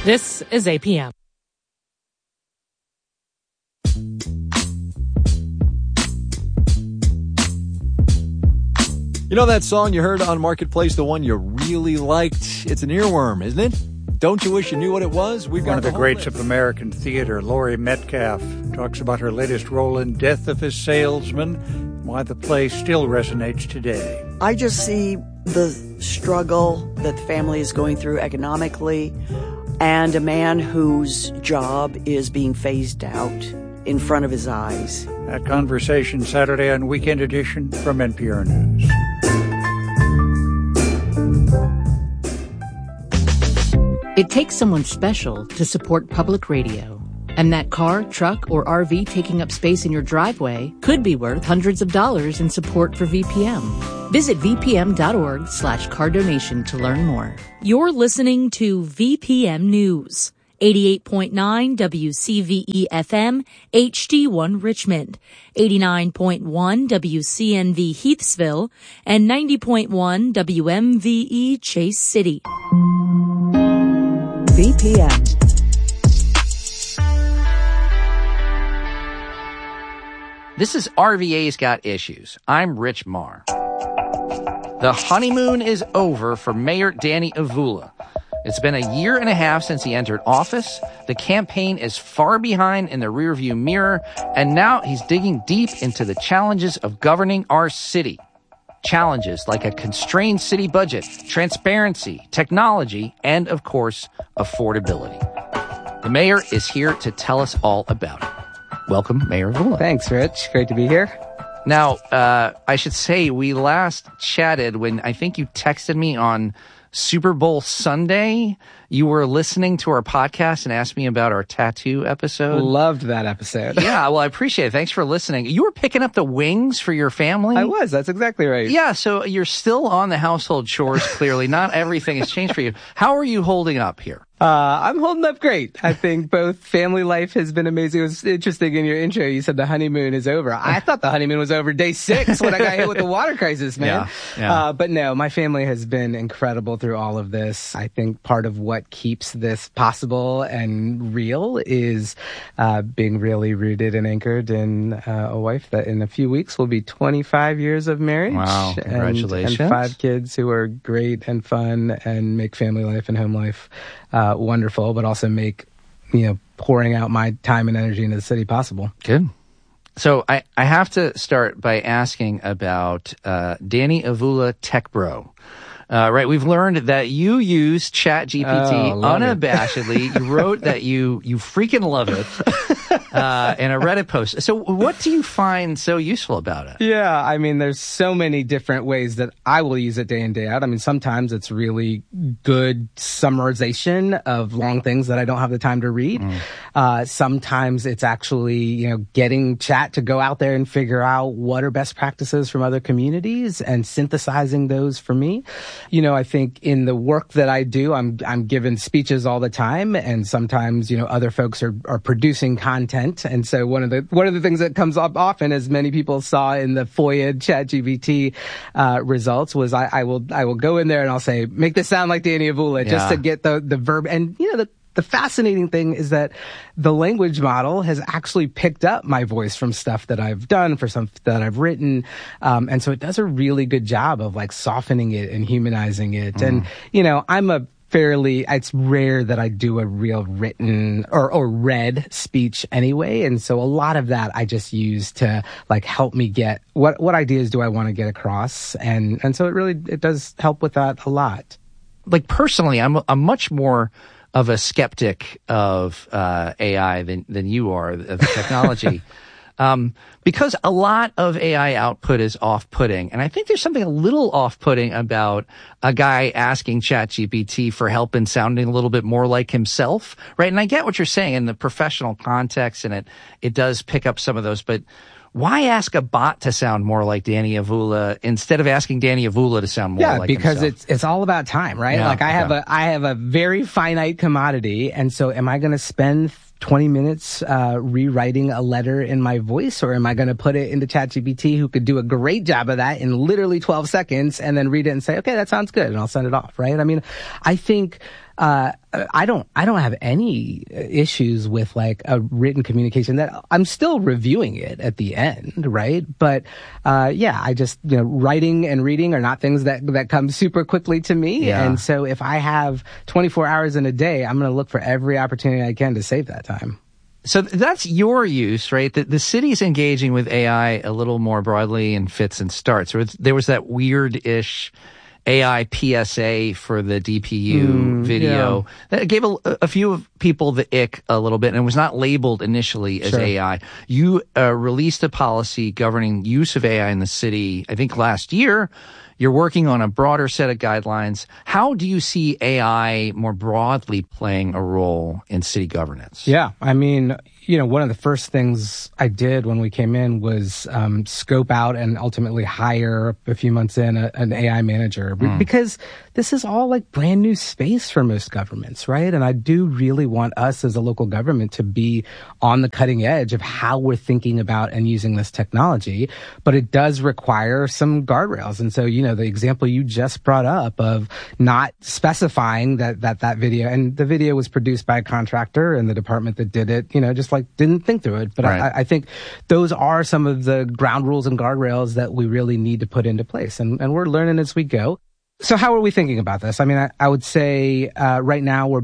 This is APM. You know that song you heard on Marketplace, the one you really liked? It's an earworm, isn't it? Don't you wish you knew what it was? We've got one of the greats list of American theater, Laurie Metcalf, talks about her latest role in Death of a Salesman, why the play still resonates today. I just see the struggle that the family is going through economically, and a man whose job is being phased out in front of his eyes. That conversation Saturday on Weekend Edition from NPR News. It takes someone special to support public radio. And that car, truck, or RV taking up space in your driveway could be worth hundreds of dollars in support for VPM. Visit vpm.org/car donation to learn more. You're listening to VPM News. 88.9 WCVE FM, HD1 Richmond, 89.1 WCNV Heathsville, and 90.1 WMVE Chase City. VPM. This is RVA's Got Issues. I'm Rich Marr. The honeymoon is over for Mayor Danny Avula. It's been a year and a half since he entered office. The campaign is far behind in the rearview mirror, and now he's digging deep into the challenges of governing our city. Challenges like a constrained city budget, transparency, technology, and, of course, affordability. The mayor is here to tell us all about it. Welcome, Mayor Avula. Thanks, Rich. Great to be here. Now, I should say we last chatted when I think you texted me on Super Bowl Sunday. You were listening to our podcast and asked me about our tattoo episode. Loved that episode. Yeah, well, I appreciate it. Thanks for listening. You were picking up the wings for your family? I was. That's exactly right. Yeah, so you're still on the household chores, clearly. Not everything has changed for you. How are you holding up here? I'm holding up great. I think both family life has been amazing. It was interesting in your intro. You said the honeymoon is over. I thought the honeymoon was over day 6 when I got hit with the water crisis, man. Yeah. But no, my family has been incredible through all of this. I think part of what keeps this possible and real is being really rooted and anchored in a wife that in a few weeks will be 25 years of marriage. Wow, congratulations. And 5 kids who are great and fun and make family life and home life wonderful, but also make, pouring out my time and energy into the city possible. Good. So I have to start by asking about Danny Avula Tech Bro. Right, we've learned that you use ChatGPT unabashedly. You wrote that you freaking love it in a Reddit post. So what do you find so useful about it? Yeah, I mean, there's so many different ways that I will use it day in, day out. I mean, sometimes it's really good summarization of long things that I don't have the time to read. Sometimes it's actually, getting chat to go out there and figure out what are best practices from other communities and synthesizing those for me. I think in the work that I do, I'm given speeches all the time, and sometimes, other folks are producing content. And so one of the things that comes up often, as many people saw in the FOIA ChatGPT results, was I will go in there and I'll say, make this sound like Danny Avula, just to get the verb. And the fascinating thing is that the language model has actually picked up my voice from stuff that I've done, for some that I've written. And so it does a really good job of softening it and humanizing it. And, it's rare that I do a real written or read speech anyway. And so a lot of that I just use to help me get what ideas do I want to get across. And so it does help with that a lot. Personally, I'm much more of a skeptic of AI than you are, of the technology. Because a lot of AI output is off-putting. And I think there's something a little off-putting about a guy asking ChatGPT for help in sounding a little bit more like himself, right? And I get what you're saying in the professional context, and it does pick up some of those, but why ask a bot to sound more like Danny Avula instead of asking Danny Avula to sound more like himself? Yeah, because it's all about time, right? Yeah, I have a very finite commodity, and so am I going to spend 20 minutes rewriting a letter in my voice, or am I going to put it into ChatGPT, who could do a great job of that in literally 12 seconds and then read it and say, okay, that sounds good, and I'll send it off, right? I mean, I think I don't have any issues with like a written communication. That I'm still reviewing it at the end, right? But I just, writing and reading are not things that come super quickly to me. Yeah. And so if I have 24 hours in a day, I'm going to look for every opportunity I can to save that time. So that's your use, right? The city's engaging with AI a little more broadly in fits and starts. There was that weird-ish AI PSA for the DPU video that gave a few of people the ick a little bit and was not labeled initially as AI. You released a policy governing use of AI in the city, I think last year. You're working on a broader set of guidelines. How do you see AI more broadly playing a role in city governance? Yeah, I mean, one of the first things I did when we came in was scope out and ultimately hire a few months in an AI manager because this is all like brand new space for most governments, right? And I do really want us as a local government to be on the cutting edge of how we're thinking about and using this technology, but it does require some guardrails. And so, the example you just brought up of not specifying that video, and the video was produced by a contractor and the department that did it, just like didn't think through it. But right. I think those are some of the ground rules and guardrails that we really need to put into place. And we're learning as we go. So how are we thinking about this? I mean, I would say right now we're